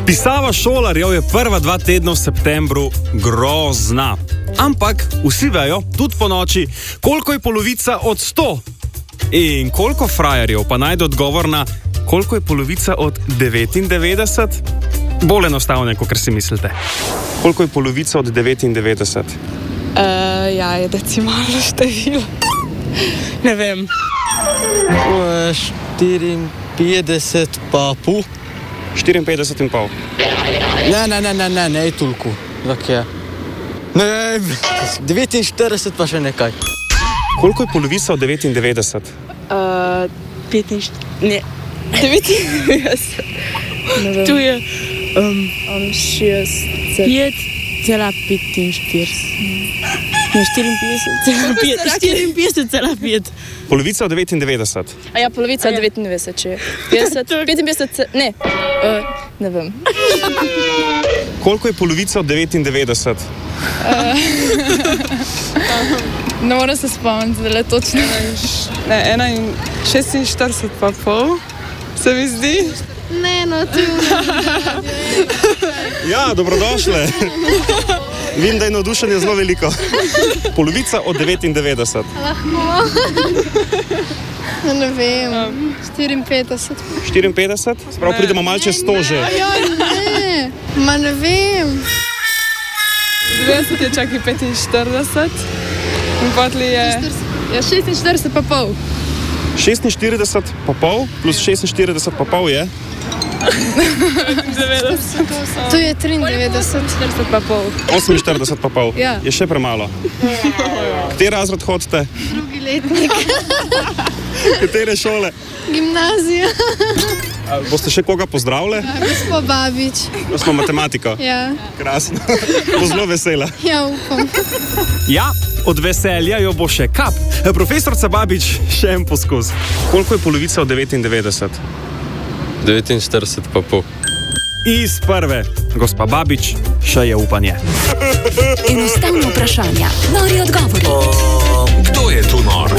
Pisava šolarjev je prva 2 tedna v septembru grozna. Ampak vsi vejo, tudi po noči, koliko je polovica od 100. In koliko frajerjev pa najde odgovor na koliko je polovica od 99? Bolj enostavno, kot si mislite. Koliko je polovica od 99? Ja, je decimalno število. Ne vem. 54 pa pol. 54 in pol. Ne, toliko. Ne, 49 pa še nekaj. Koliko je polovica od 99? 95. Ne. 99. Tu je 5,45. Ne, 54,5. Polovica od 99. A ja, polovica od 99, če je. 55, ne. Ne vem. Koliko je polovica od 99? Ne moram se spomniti, da je točno. Ne, 46 pa pol, se mi zdi. Ne, no, tu. Ja, dobrodošle. Vidim, da je navdušenje zelo veliko. Polovica od 99. Lahko. Ne vem. 54. 54? Sprav pridemo malo čez 100 že. Ja, ne. Ma ne vem. 90 je čak i 45. In potli je... Ja, 46 pa pol. 46 pa pol plus 46 pa pol je? 90. Tu je 93. 40 pa pol. 48 pa pol. Ja. Je še premalo. Kateri razred hodite? Drugi letnik. Katere šole? Gimnazija. A boste še koga pozdravili? Gospod Babič. To smo matematiko. Ja. Krasno. Bo zelo vesela. Ja, upam. Ja, od veselja jo bo še kap. Profesorca Babič, še en poskus. Koliko je polovica od 99? 49 pa pol. Iz prve. Gospa Babič, še je upanje. Enostavno vprašanje, nori odgovori. Kdo je tu nor?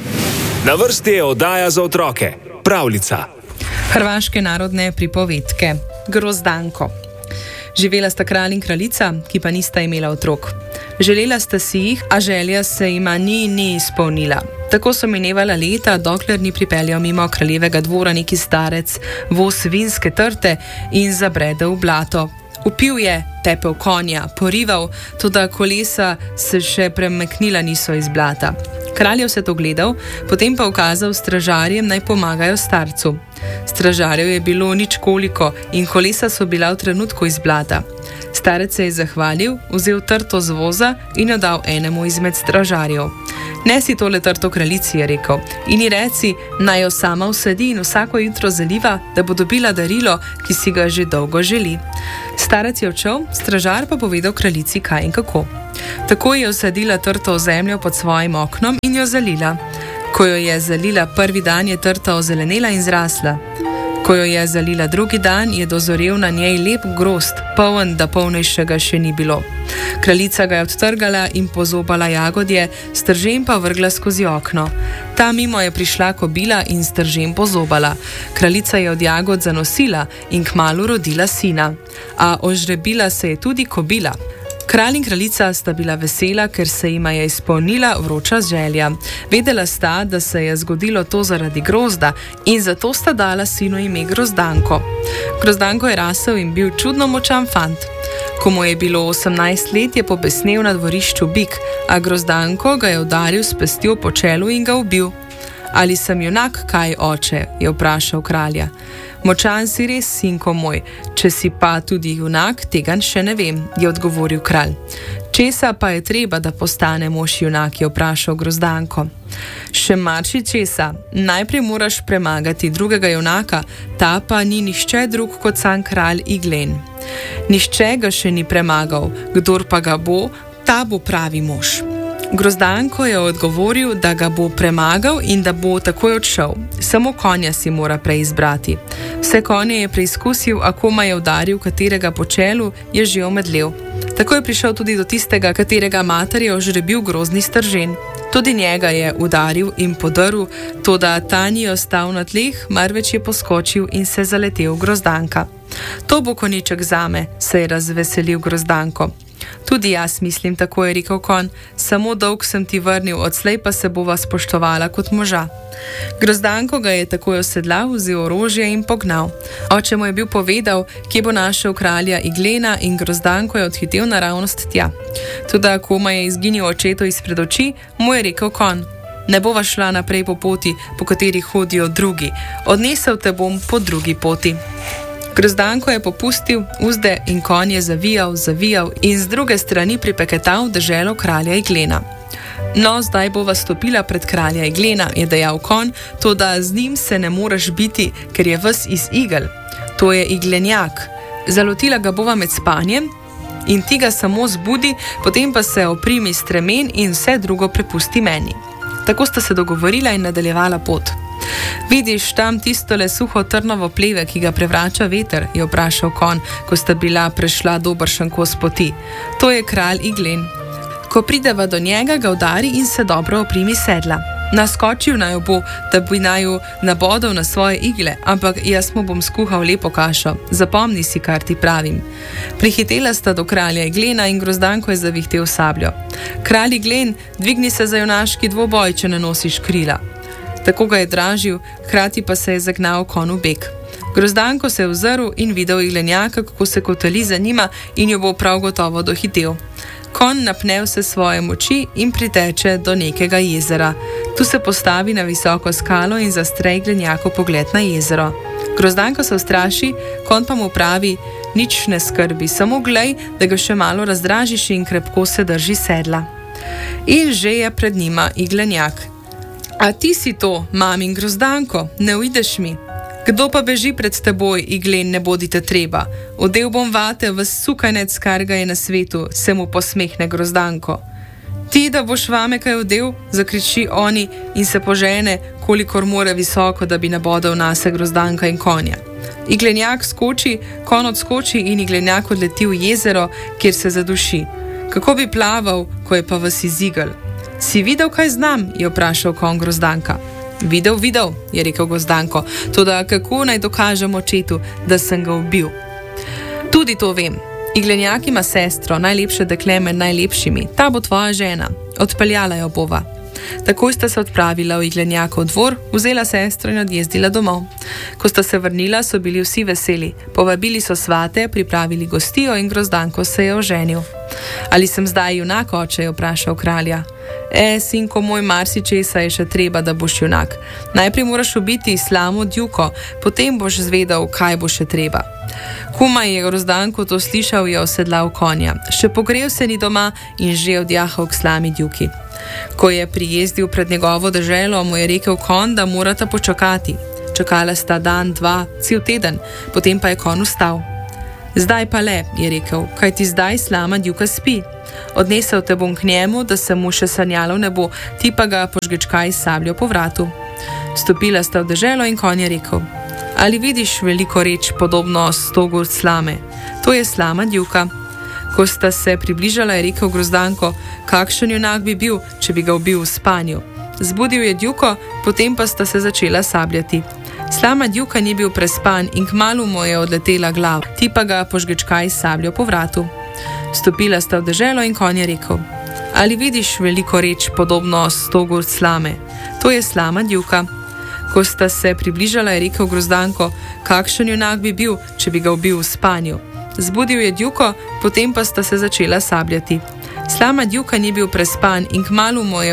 Na vrsti je oddaja za otroke. Pravljica. Hrvaške narodne pripovedke. Grozdanko. Živela sta kralj in kraljica, ki pa nista imela otrok. Želela sta si jih, a želja se jima ni izpolnila. Tako so minevala leta, dokler ni pripeljal mimo kraljevega dvora neki starec, voz vinske trte in zabredel v blato. Upil je, tepel konja, porival, toda kolesa se še premaknila niso iz blata. Kralj je vse to gledal, potem pa ukazal stražarjem, naj pomagajo starcu. Stražarjev je bilo nič koliko in kolesa so bila v trenutku iz blata. Starec se je zahvalil, vzel trto z voza in jo dal enemu izmed stražarjev. Nesi tole trto kraljici, je rekel, in ji reci, naj jo sama usadi in vsako jutro zaliva, da bo dobila darilo, ki si ga že dolgo želi. Starec je odšel, stražar pa povedal kraljici kaj in kako. Tako je usadila trto v zemljo pod svojim oknom in jo zalila. Ko jo je zalila prvi dan, je trta ozelenela in zrasla. Ko jo je zalila drugi dan, je dozorel na njej lep grozd, poln, da polnejšega še ni bilo. Kraljica ga je odtrgala in pozobala jagodje, stržen pa vrgla skozi okno. Ta mimo je prišla kobila in stržen pozobala. Kraljica je od jagod zanosila in kmalu rodila sina. A ožrebila se je tudi kobila. Kralj in kraljica sta bila vesela, ker se jima je izpolnila vroča želja. Vedela sta, da se je zgodilo to zaradi grozda in zato sta dala sinu ime Grozdanko. Grozdanko je rasel in bil čudno močan fant. Ko mu je bilo 18 let, je pobesnel na dvorišču bik, a Grozdanko ga je udaril s pestjo po čelu in ga ubil. Ali sem junak, kaj oče, je vprašal kralja. Močan si res, sinko moj, če si pa tudi junak, tega še ne vem, je odgovoril kralj. Česa pa je treba, da postane mož junak, je vprašal Grozdanko. Še marši česa, najprej moraš premagati drugega junaka, ta pa ni nihče drug kot sam kralj Iglen. Nihče ga še ni premagal, kdor pa ga bo, ta bo pravi mož. Grozdanko je odgovoril, da ga bo premagal in da bo takoj odšel. Samo konja si mora prej izbrati. Vse konje je preizkusil, a koma je udaril katerega po čelu, je že omedlel. Tako je prišel tudi do tistega, katerega mater je ožrebil grozni stržen. Tudi njega je udaril in podrl, toda ta ni ostal na tleh, marveč je poskočil in se zaletel Grozdanka. To bo konjiček zame, se je razveselil Grozdanko. Tudi jaz mislim, tako je rekel konj, samo dolg sem ti vrnil, odslej pa se bova spoštovala kot moža. Grozdanko ga je takoj osedlal, vzel orožje in pognal. Oče mu je bil povedal, kje bo našel kralja Iglena, in Grozdanko je odhitel naravnost tja. Toda koma je izginil očetu izpred oči, mu je rekel konj: ne bova šla naprej po poti, po kateri hodijo drugi, odnesel te bom po drugi poti. Grozdanko je popustil uzde in konj je zavijal in z druge strani pripeketal deželo kralja Iglena. No, zdaj bova stopila pred kralja Iglena, je dejal konj, toda z njim se ne moreš biti, ker je ves iz igel. To je iglenjak. Zalotila ga bova med spanjem in ti ga samo zbudi, potem pa se oprimi stremen in vse drugo prepusti meni. Tako sta se dogovorila in nadaljevala pot. Vidiš tam tistole suho trnovo pleve, ki ga prevrača veter, je vprašal konj, ko sta bila prešla dobršen kos poti. To je kralj Iglen. Ko prideva do njega, ga udari in se dobro oprimi sedla. Naskočil naj bo, da bi naju nabodal na svoje igle, ampak jaz mu bom skuhal lepo kašo. Zapomni si, kar ti pravim. Prihitela sta do kralja Iglena in Grozdanko je zavihtel sabljo. Kralj Iglen, dvigni se za junaški dvoboj, če ne nosiš krila. Tako ga je dražil, hkrati pa se je zagnal konj v beg. Grozdanko se je ozrl in videl iglenjaka, kako se kotali za njima, in jo bo prav gotovo dohitel. Konj napne vse svoje moči in priteče do nekega jezera. Tu se postavi na visoko skalo in zastre iglenjaku pogled na jezero. Grozdanko se ustraši, konj pa mu pravi: nič ne skrbi, samo glej, da ga še malo razdražiš, in krepko se drži sedla. In že je pred njima iglenjak. A ti si to, mamin Grozdanko, ne uideš mi? Kdo pa beži pred teboj, Iglen, ne bodite treba. Odel bom vate, ves sukanec, kar ga je na svetu, se mu posmehne Grozdanko. Ti, da boš vame kaj odel, zakriči oni in se požene, kolikor more visoko, da bi nabodal nase Grozdanka in konja. Iglenjak skoči, konj odskoči in iglenjak odleti v jezero, kjer se zaduši. Kako bi plaval, ko je pa ves iz igel? Si videl, kaj znam? Je vprašal konj Grozdanka. Videl, je rekel Grozdanko, toda kako naj dokažem očetu, da sem ga ubil? Tudi to vem. Iglenjak ima sestro, najlepše dekle med najlepšimi. Ta bo tvoja žena. Odpeljala jo bova. Takoj sta se odpravila v Iglenjakov dvor, vzela sestro in odjezdila domov. Ko sta se vrnila, so bili vsi veseli. Povabili so svate, pripravili gostijo in Grozdanko se je oženil. Ali sem zdaj junak, oče, je vprašal kralja. Sinko moj, marsičesa je še treba, da boš junak. Najprej moraš ubiti slamo Djuko, potem boš zvedel, kaj bo še treba. Komaj je Grozdanko to slišal, je osedlal konja. Še pogrel se ni doma in že odjahal k slami Djuki. Ko je prijezdil pred njegovo deželo, mu je rekel konj, da morata počakati. Čakala sta dan, dva, cel teden, potem pa je konj vstal. Zdaj pa le, je rekel, kaj ti zdaj slama Djuka spi. Odnesel te bom k njemu, da se mu še sanjalo ne bo, ti pa ga požgečkaj s sabljo po vratu. Stopila sta v deželo in konj je rekel: ali vidiš veliko reč podobno 100 gor slame? To je slama Djuka. Ko sta se približala, je rekel Grozdanko: kakšen junak bi bil, če bi ga ubil v spanju? Zbudil je Djuko, potem pa sta se začela sabljati. Slama Djuka ni bil prespan in kmalu mu je odletela glava, ti pa ga požgečkaj s sabljo po vratu. Stopila sta v deželo in konj je rekel: ali vidiš veliko reč podobno 100 gor slame? To je slama Djuka. Ko sta se približala, je rekel Grozdanko: kakšen junak bi bil, če bi ga ubil v spanju? Zbudil je Djuko, potem pa sta se začela sabljati. Slama Djuka ni bil prespan in kmalu mu je